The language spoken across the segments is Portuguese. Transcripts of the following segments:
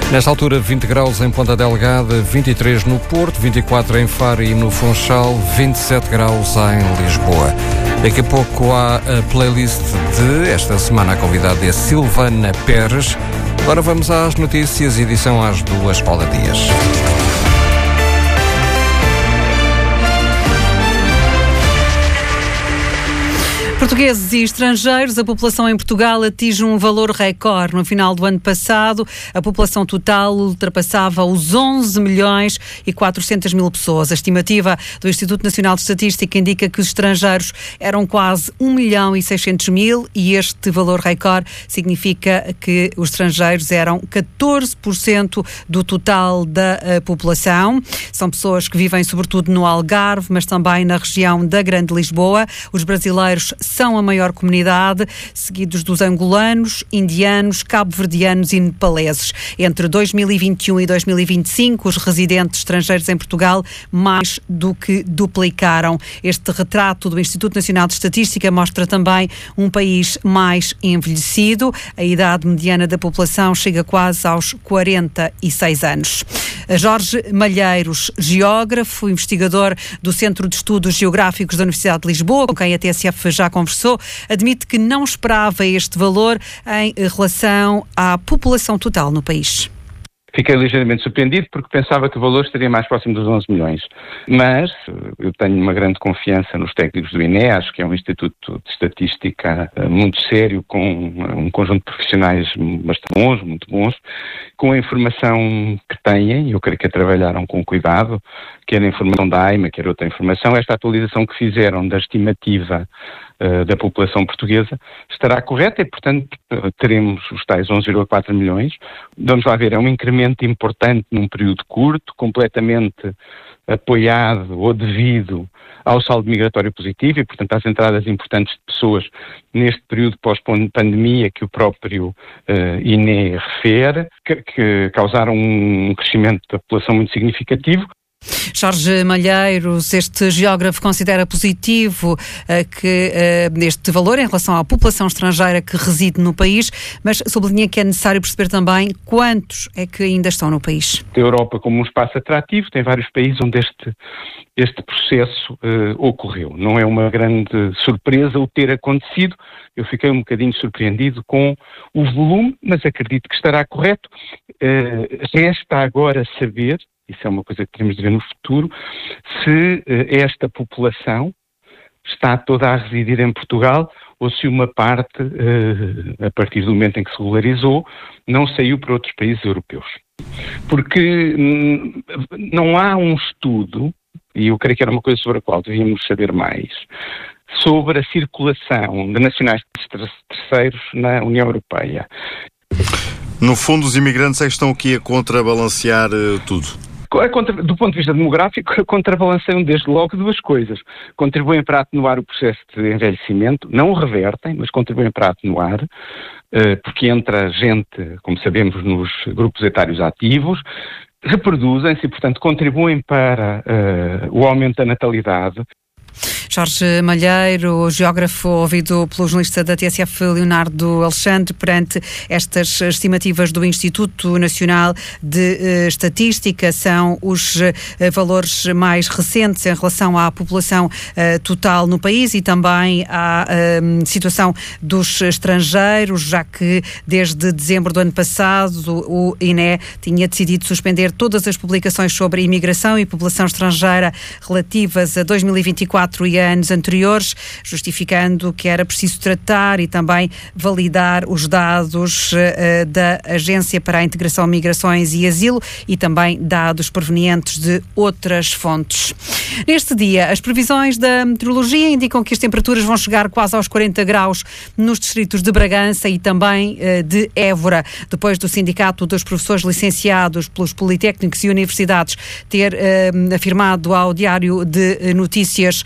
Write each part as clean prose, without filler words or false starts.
Nesta altura, 20 graus em Ponta Delgada, 23 no Porto, 24 em Faro e no Funchal, 27 graus em Lisboa. Daqui a pouco há a playlist de esta semana. A convidada é Silvana Pérez. Agora vamos às notícias, edição às 2, Paula Dias. Portugueses e estrangeiros, a população em Portugal atinge um valor recorde. No final do ano passado, a população total ultrapassava os 11 milhões e 400 mil pessoas. A estimativa do Instituto Nacional de Estatística indica que os estrangeiros eram quase 1 milhão e 600 mil e este valor recorde significa que os estrangeiros eram 14% do total da população. São pessoas que vivem sobretudo no Algarve, mas também na região da Grande Lisboa. Os brasileiros são a maior comunidade, seguidos dos angolanos, indianos, cabo-verdianos e nepaleses. Entre 2021 e 2025, os residentes estrangeiros em Portugal mais do que duplicaram. Este retrato do Instituto Nacional de Estatística mostra também um país mais envelhecido. A idade mediana da população chega quase aos 46 anos. Jorge Malheiros, geógrafo, investigador do Centro de Estudos Geográficos da Universidade de Lisboa, com quem a TSF já conversou, admite que não esperava este valor em relação à população total no país. Fiquei ligeiramente surpreendido porque pensava que o valor estaria mais próximo dos 11 milhões. Mas eu tenho uma grande confiança nos técnicos do INE, acho que é um instituto de estatística muito sério, com um conjunto de profissionais bastante bons, muito bons, com a informação que têm, eu creio que a trabalharam com cuidado, quer a informação da AIMA, quer outra informação. Esta atualização que fizeram da estimativa da população portuguesa estará correta e, portanto, teremos os tais 11,4 milhões. Vamos lá ver, é um incremento importante num período curto, completamente apoiado ou devido ao saldo migratório positivo e, portanto, às entradas importantes de pessoas neste período pós-pandemia que o próprio INE refere, que causaram um crescimento da população muito significativo. Jorge Malheiros, este geógrafo, considera positivo que este valor em relação à população estrangeira que reside no país, mas sublinha que é necessário perceber também quantos é que ainda estão no país. A Europa, como um espaço atrativo, tem vários países onde este processo ocorreu. Não é uma grande surpresa o ter acontecido. Eu fiquei um bocadinho surpreendido com o volume, mas acredito que estará correto. Resta agora saber, isso é uma coisa que teremos de ver no futuro, se esta população está toda a residir em Portugal ou se uma parte, a partir do momento em que se regularizou, não saiu para outros países europeus. Porque não há um estudo, e eu creio que era uma coisa sobre a qual devíamos saber mais, sobre a circulação de nacionais terceiros na União Europeia. No fundo, os imigrantes é que estão aqui a contrabalancear tudo. Do ponto de vista demográfico, contrabalanceiam desde logo duas coisas. Contribuem para atenuar o processo de envelhecimento, não o revertem, mas contribuem para atenuar, porque entra gente, como sabemos, nos grupos etários ativos, reproduzem-se e, portanto, contribuem para o aumento da natalidade. Jorge Malheiro, geógrafo, ouvido pelo jornalista da TSF Leonardo Alexandre, perante estas estimativas do Instituto Nacional de Estatística, são os valores mais recentes em relação à população total no país e também à situação dos estrangeiros, já que desde dezembro do ano passado o INE tinha decidido suspender todas as publicações sobre imigração e população estrangeira relativas a 2024 e anos anteriores, justificando que era preciso tratar e também validar os dados da Agência para a Integração, Migrações e Asilo e também dados provenientes de outras fontes. Neste dia, as previsões da meteorologia indicam que as temperaturas vão chegar quase aos 40 graus nos distritos de Bragança e também de Évora, depois do Sindicato dos Professores Licenciados pelos Politécnicos e Universidades ter afirmado ao Diário de Notícias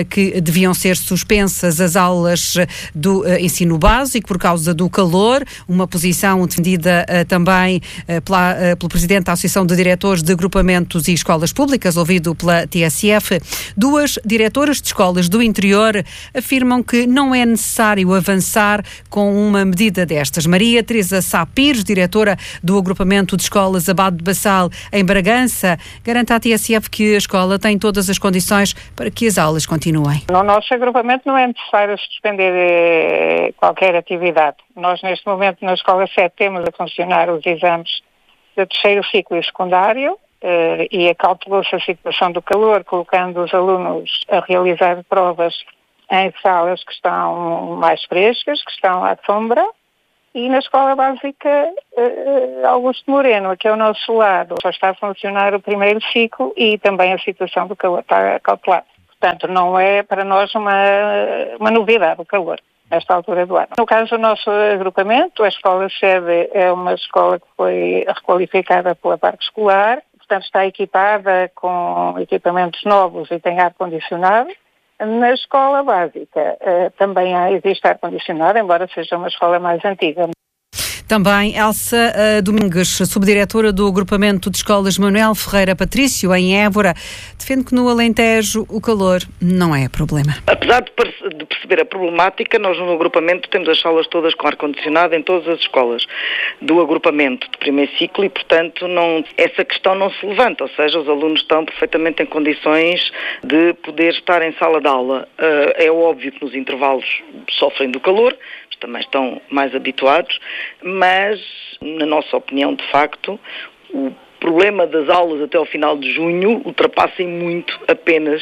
que deviam ser suspensas as aulas do ensino básico por causa do calor, uma posição defendida também pelo Presidente da Associação de Diretores de Agrupamentos e Escolas Públicas, ouvido pela TSF. Duas diretoras de escolas do interior afirmam que não é necessário avançar com uma medida destas. Maria Teresa Sá Pires, diretora do Agrupamento de Escolas Abade de Bassal, em Bragança, garante à TSF que a escola tem todas as condições para que as aulas continuem. No nosso agrupamento não é necessário suspender qualquer atividade. Nós, neste momento, na Escola 7, temos a funcionar os exames do terceiro ciclo e secundário e acautelou-se a situação do calor, colocando os alunos a realizar provas em salas que estão mais frescas, que estão à sombra. E na Escola Básica Augusto Moreno, aqui ao nosso lado, só está a funcionar o primeiro ciclo e também a situação do calor está cautelada. Portanto, não é para nós uma novidade o calor nesta altura do ano. No caso do nosso agrupamento, a escola sede é uma escola que foi requalificada pela Parque Escolar, portanto está equipada com equipamentos novos e tem ar-condicionado. Na escola básica também existe ar-condicionado, embora seja uma escola mais antiga. Também Elsa Domingues, subdiretora do Agrupamento de Escolas Manuel Ferreira Patrício, em Évora, defende que no Alentejo o calor não é problema. Apesar de perceber a problemática, nós no agrupamento temos as salas todas com ar-condicionado em todas as escolas do agrupamento de primeiro ciclo e, portanto, essa questão não se levanta, ou seja, os alunos estão perfeitamente em condições de poder estar em sala de aula. É óbvio que nos intervalos sofrem do calor, também estão mais habituados, mas, na nossa opinião, de facto, o problema das aulas até ao final de junho ultrapassa muito apenas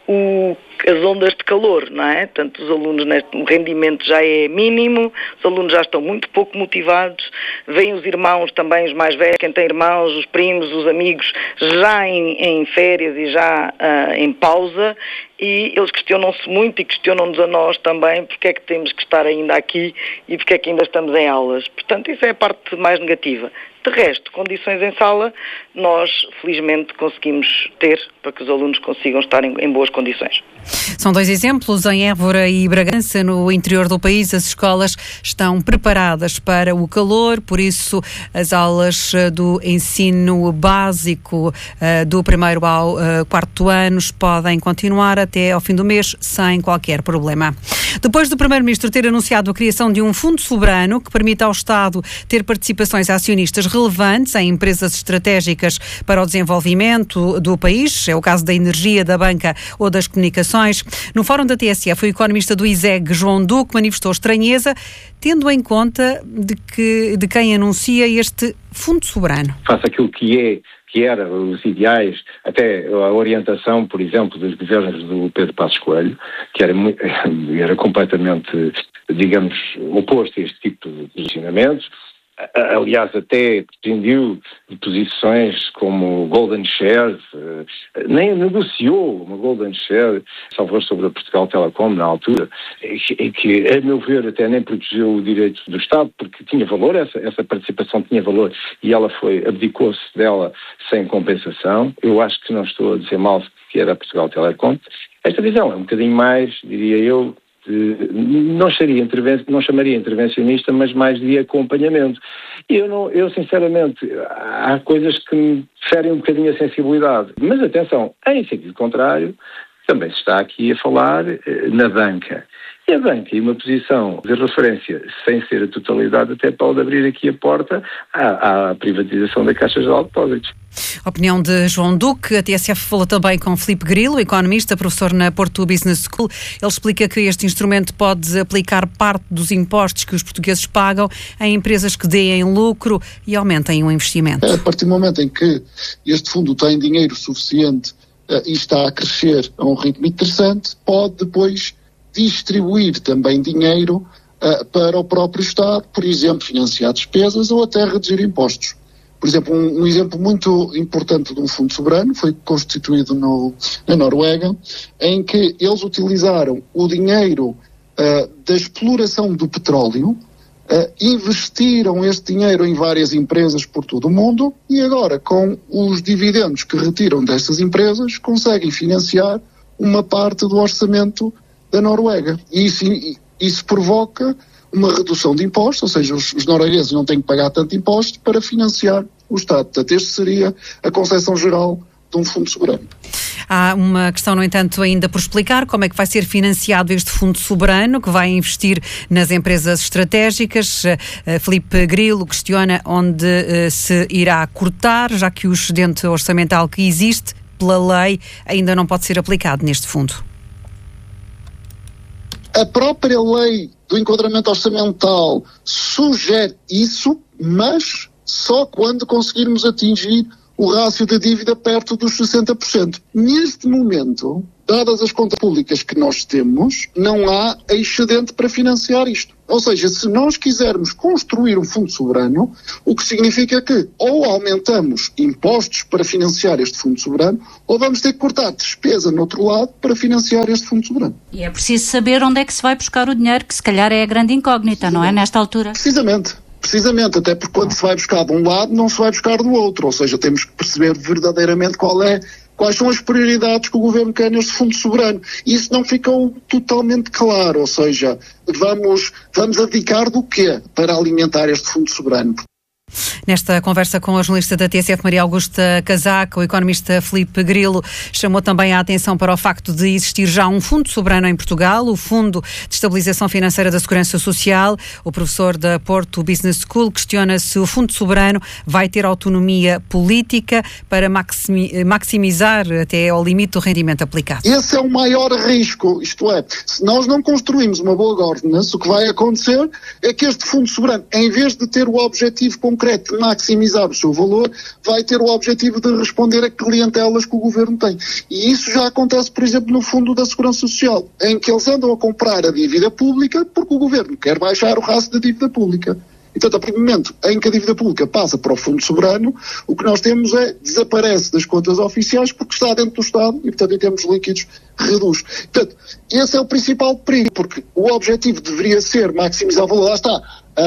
as ondas de calor, não é? Portanto, os alunos, o rendimento já é mínimo, os alunos já estão muito pouco motivados, vêm os irmãos também, os mais velhos, quem tem irmãos, os primos, os amigos, já em férias e já em pausa, e eles questionam-se muito e questionam-nos a nós também porque é que temos que estar ainda aqui e porque é que ainda estamos em aulas. Portanto, isso é a parte mais negativa. De resto, condições em sala, nós felizmente conseguimos ter para que os alunos consigam estar em boas condições. São dois exemplos. Em Évora e Bragança, no interior do país, as escolas estão preparadas para o calor, por isso as aulas do ensino básico do primeiro ao quarto anos podem continuar até ao fim do mês sem qualquer problema. Depois do Primeiro-Ministro ter anunciado a criação de um fundo soberano que permita ao Estado ter participações acionistas relevantes em empresas estratégicas para o desenvolvimento do país, é o caso da energia, da banca ou das comunicações. No fórum da TSF, o economista do ISEG, João Duque, manifestou estranheza, tendo em conta de quem anuncia este fundo soberano. Faça aquilo que era os ideais, até a orientação, por exemplo, dos governos do Pedro Passos Coelho, que era completamente, digamos, oposto a este tipo de posicionamentos. Aliás, até prescindiu de posições como Golden Shares, nem negociou uma Golden Share, salvo sobre a Portugal Telecom na altura, que, a meu ver, até nem protegeu o direito do Estado, porque tinha valor, essa participação tinha valor, e ela abdicou-se dela sem compensação. Eu acho que não estou a dizer mal que era a Portugal Telecom. Esta visão é um bocadinho mais, diria eu, não chamaria intervencionista, mas mais de acompanhamento. E eu sinceramente, há coisas que me ferem um bocadinho a sensibilidade. Mas atenção, em sentido contrário, também se está aqui a falar na banca. E a banca, em uma posição de referência, sem ser a totalidade, até pode abrir aqui a porta à privatização da Caixa Geral de Depósitos. Opinião de João Duque. A TSF falou também com Filipe Grilo, economista, professor na Porto Business School. Ele explica que este instrumento pode aplicar parte dos impostos que os portugueses pagam em empresas que deem lucro e aumentem o investimento. A partir do momento em que este fundo tem dinheiro suficiente e está a crescer a um ritmo interessante, pode depois distribuir também dinheiro para o próprio Estado, por exemplo, financiar despesas ou até reduzir impostos. Por exemplo, um exemplo muito importante de um fundo soberano foi constituído na Noruega, em que eles utilizaram o dinheiro da exploração do petróleo, investiram este dinheiro em várias empresas por todo o mundo e agora, com os dividendos que retiram dessas empresas, conseguem financiar uma parte do orçamento da Noruega. E isso provoca uma redução de impostos, ou seja, os noruegueses não têm que pagar tanto imposto para financiar o Estado. Portanto, esta seria a concepção geral de um fundo soberano. Há uma questão, no entanto, ainda por explicar: como é que vai ser financiado este fundo soberano que vai investir nas empresas estratégicas? Filipe Grilo questiona onde se irá cortar, já que o excedente orçamental que existe pela lei ainda não pode ser aplicado neste fundo. A própria lei do enquadramento orçamental sugere isso, mas só quando conseguirmos atingir o rácio da dívida perto dos 60%. Neste momento, dadas as contas públicas que nós temos, não há excedente para financiar isto. Ou seja, se nós quisermos construir um fundo soberano, o que significa que ou aumentamos impostos para financiar este fundo soberano, ou vamos ter que cortar despesa no outro lado para financiar este fundo soberano. E é preciso saber onde é que se vai buscar o dinheiro, que se calhar é a grande incógnita, não é, nesta altura? Precisamente, até porque quando se vai buscar de um lado, não se vai buscar do outro. Ou seja, temos que perceber verdadeiramente quais são as prioridades que o Governo quer neste fundo soberano. E isso não ficou totalmente claro. Ou seja, vamos abdicar do quê para alimentar este fundo soberano? Nesta conversa com a jornalista da TSF, Maria Augusta Casaca, o economista Filipe Grilo chamou também a atenção para o facto de existir já um fundo soberano em Portugal, o Fundo de Estabilização Financeira da Segurança Social. O professor da Porto Business School questiona se o fundo soberano vai ter autonomia política para maximizar até ao limite o rendimento aplicado. Esse é o maior risco, isto é, se nós não construímos uma boa governance, o que vai acontecer é que este fundo soberano, em vez de ter o objetivo concreto de maximizar o seu valor, vai ter o objetivo de responder a clientelas que o Governo tem. E isso já acontece, por exemplo, no Fundo da Segurança Social, em que eles andam a comprar a dívida pública porque o Governo quer baixar o rácio da dívida pública. E, portanto, a partir do momento em que a dívida pública passa para o Fundo Soberano, o que nós temos desaparece das contas oficiais porque está dentro do Estado e, portanto, em termos líquidos, reduz. Portanto, esse é o principal perigo, porque o objetivo deveria ser maximizar o valor. Lá está,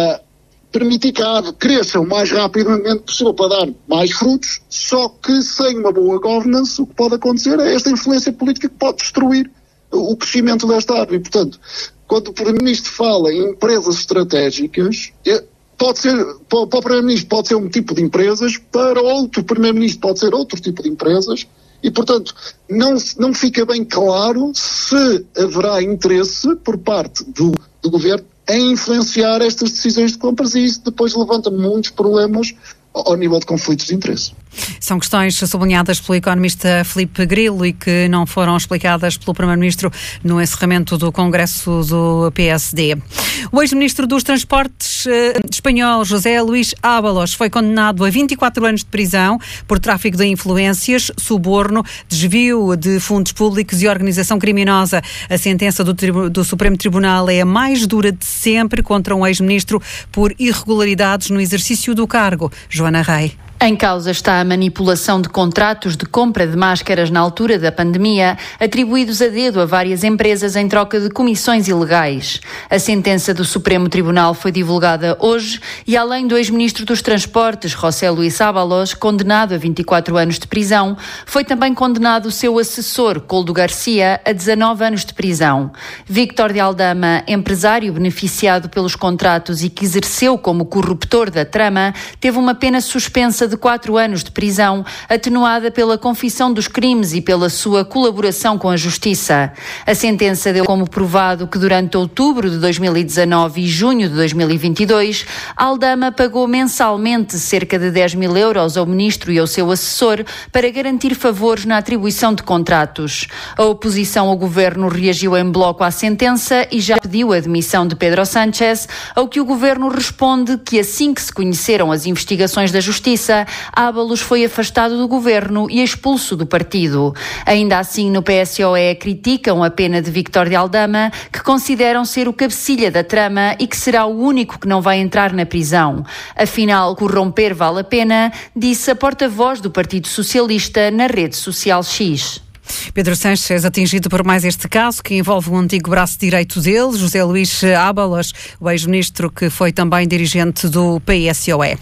permitir que a árvore cresça o mais rapidamente possível para dar mais frutos, só que sem uma boa governance o que pode acontecer é esta influência política que pode destruir o crescimento desta árvore. E, portanto, quando o Primeiro-Ministro fala em empresas estratégicas, pode ser, para o Primeiro-Ministro pode ser um tipo de empresas, para outro Primeiro-Ministro pode ser outro tipo de empresas, e, portanto, não fica bem claro se haverá interesse por parte do Governo em influenciar estas decisões de compras, e isso depois levanta muitos problemas ao nível de conflitos de interesse. São questões sublinhadas pelo economista Filipe Grilo e que não foram explicadas pelo Primeiro-Ministro no encerramento do Congresso do PSD. O ex-ministro dos Transportes espanhol, José Luís Ábalos, foi condenado a 24 anos de prisão por tráfico de influências, suborno, desvio de fundos públicos e organização criminosa. A sentença do Supremo Tribunal é a mais dura de sempre contra um ex-ministro por irregularidades no exercício do cargo. Joana Rei. Em causa está a manipulação de contratos de compra de máscaras na altura da pandemia, atribuídos a dedo a várias empresas em troca de comissões ilegais. A sentença do Supremo Tribunal foi divulgada hoje e, além do ex-ministro dos Transportes, José Luís Ábalos, condenado a 24 anos de prisão, foi também condenado o seu assessor, Koldo Garcia, a 19 anos de prisão. Víctor de Aldama, empresário beneficiado pelos contratos e que exerceu como corruptor da trama, teve uma pena suspensa de 4 anos de prisão, atenuada pela confissão dos crimes e pela sua colaboração com a Justiça. A sentença deu como provado que durante outubro de 2019 e junho de 2022, Aldama pagou mensalmente cerca de 10 mil euros ao ministro e ao seu assessor para garantir favores na atribuição de contratos. A oposição ao governo reagiu em bloco à sentença e já pediu a demissão de Pedro Sánchez, ao que o governo responde que assim que se conheceram as investigações da Justiça, Ábalos foi afastado do governo e expulso do partido. Ainda assim, no PSOE criticam a pena de Víctor de Aldama, que consideram ser o cabecilha da trama e que será o único que não vai entrar na prisão. Afinal, corromper vale a pena, disse a porta-voz do Partido Socialista na rede social X. Pedro Sánchez atingido por mais este caso, que envolve um antigo braço direito dele, José Luís Ábalos, o ex-ministro que foi também dirigente do PSOE.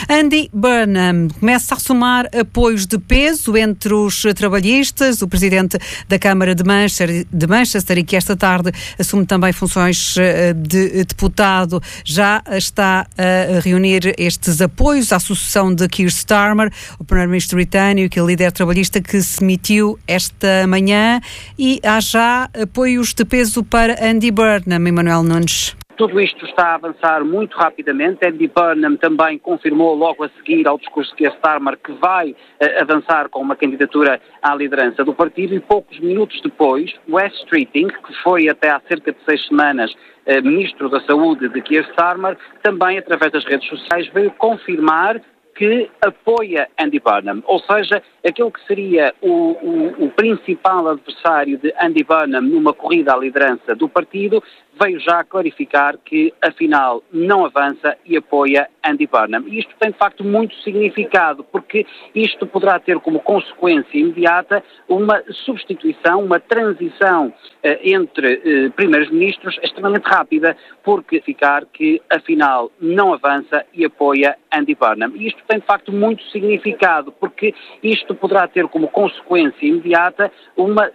Andy Burnham começa a somar apoios de peso entre os trabalhistas. O presidente da Câmara de Manchester, e que esta tarde assume também funções de deputado, já está a reunir estes apoios à sucessão de Keir Starmer, o primeiro-ministro britânico e o líder trabalhista que se demitiu esta manhã, e há já apoios de peso para Andy Burnham. Emmanuel Nunes. Tudo isto está a avançar muito rapidamente. Andy Burnham também confirmou logo a seguir ao discurso de Keir Starmer que vai avançar com uma candidatura à liderança do partido, e poucos minutos depois, Wes Streeting, que foi até há cerca de 6 semanas ministro da Saúde de Keir Starmer, também através das redes sociais veio confirmar que apoia Andy Burnham, ou seja, aquele que seria o principal adversário de Andy Burnham numa corrida à liderança do partido, veio já clarificar que, afinal, não avança e apoia Andy Burnham. E isto tem, de facto, muito significado, porque isto poderá ter como consequência imediata uma substituição, uma transição entre primeiros-ministros extremamente rápida, porque ficar que, afinal, não avança e apoia Andy Burnham. E isto tem, de facto, muito significado, porque isto poderá ter como consequência imediata uma